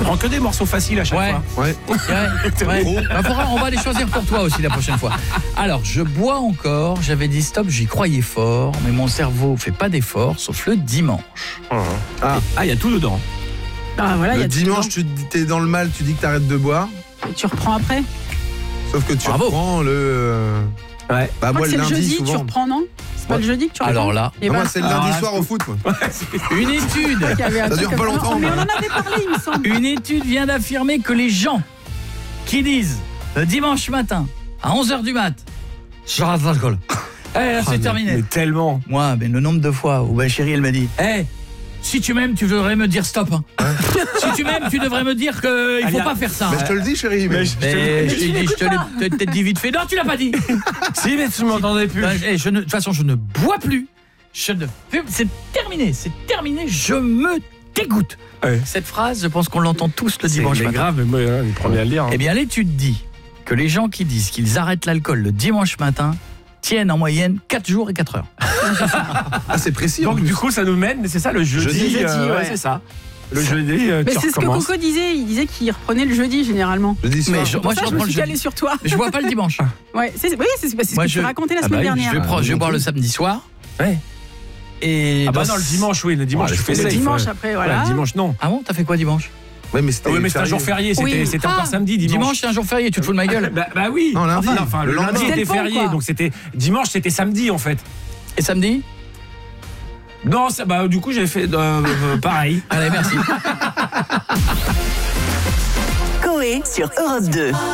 Tu prends que des morceaux faciles à chaque fois. Ouais. Bah, on va les choisir pour toi aussi la prochaine fois. Alors, je bois encore. J'avais dit stop, j'y croyais fort, mais mon cerveau fait pas d'effort, sauf le dimanche. Il y a tout dedans. Ah, voilà, Le dimanche, tu t'es dans le mal, tu dis que t'arrêtes de boire. Et tu reprends après. Sauf que tu reprends le... Ouais. Bah, moi, C'est le le lundi, jeudi, souvent. tu reprends, non? C'est pas le jeudi que tu reprends? Alors là, moi, c'est le lundi soir au foot. Moi. une étude. Ça dure pas longtemps. Mais on en avait parlé, il me semble. Une étude vient d'affirmer que les gens qui disent le dimanche matin à 11h du mat, je rate l'alcool. Là, c'est terminé. Mais tellement. Moi, le nombre de fois où ma chérie, elle m'a dit si tu m'aimes, tu devrais me dire stop. Hein. Si tu m'aimes, tu devrais me dire qu'il faut pas faire ça. Mais je te le dis, chérie. Je te l'ai peut-être dit vite fait. Non, tu l'as pas dit. Si, mais tu m'entendais plus. De toute façon, je ne bois plus. C'est terminé, je me dégoûte. Ouais. Cette phrase, je pense qu'on l'entend tous le dimanche C'est matin. grave, mais moi, les premiers à le lire. Eh bien, l'étude dit que les gens qui disent qu'ils arrêtent l'alcool le dimanche matin tiennent en moyenne 4 jours et 4 heures. C'est précis. Donc, du coup, ça nous mène, c'est ça, le jeudi. ouais. C'est ça. Le jeudi, Mais tu c'est ce que recommences. Coco disait. Il disait qu'il reprenait le jeudi, généralement. Jeudi soir. Mais moi, je Je reprends me le suis calée jeudi. sur toi. Je bois pas le dimanche. Ouais, c'est ce que tu racontais la semaine dernière. Je vais boire le samedi soir. Ouais. Et Ah bah non, le dimanche, oui, le dimanche, tu fais Le safe. dimanche après, voilà. Le dimanche, non. Ah bon, t'as fait quoi dimanche? Ouais, mais c'était Oui, mais c'est un jour férié, c'était encore samedi, Dimanche, c'est un jour férié, tu te fous de ma gueule. Bah oui. Non, lundi. Enfin, le lundi C'était était le pont, férié, quoi. donc c'était dimanche, c'était samedi en fait. Et samedi? Non, ça, bah du coup j'ai fait pareil. Allez, merci. Coé sur Europe 2.